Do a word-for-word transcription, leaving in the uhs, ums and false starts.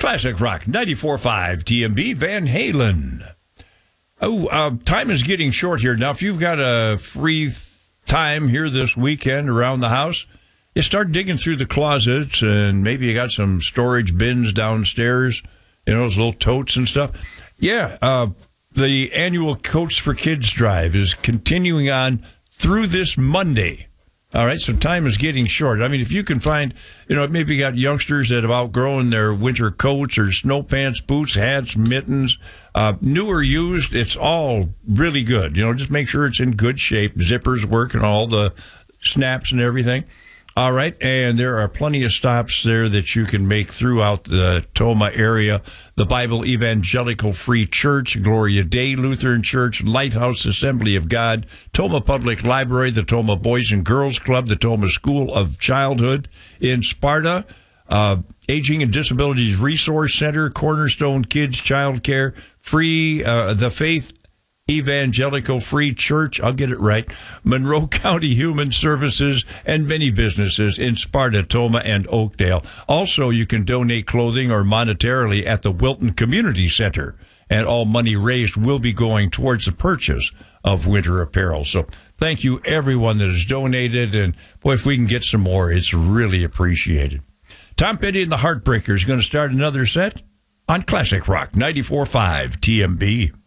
Classic Rock ninety-four point five T M B, Van Halen. Oh, uh, time is getting short here. Now, if you've got a free th- time here this weekend around the house, you start digging through the closets, and maybe you got some storage bins downstairs, you know, those little totes and stuff. Yeah, uh, the annual Coats for Kids drive is continuing on through this Monday. All right, so time is getting short. I mean, if you can find, you know, maybe you got youngsters that have outgrown their winter coats or snow pants, boots, hats, mittens, uh, new or used, it's all really good. You know, just make sure it's in good shape. Zippers work and all the snaps and everything. All right, and there are plenty of stops there that you can make throughout the Tomah area. The Bible Evangelical Free Church, Gloria Day Lutheran Church, Lighthouse Assembly of God, Tomah Public Library, the Tomah Boys and Girls Club, the Tomah School of Childhood in Sparta, uh, Aging and Disabilities Resource Center, Cornerstone Kids Child Care, Free, uh, the Faith Evangelical Free Church, I'll get it right, Monroe County Human Services, and many businesses in Sparta, Tomah, and Oakdale. Also, you can donate clothing or monetarily at the Wilton Community Center, and all money raised will be going towards the purchase of winter apparel. So thank you, everyone that has donated, and boy, if we can get some more, it's really appreciated. Tom Petty and the Heartbreakers is going to start another set on Classic Rock ninety-four point five T M B.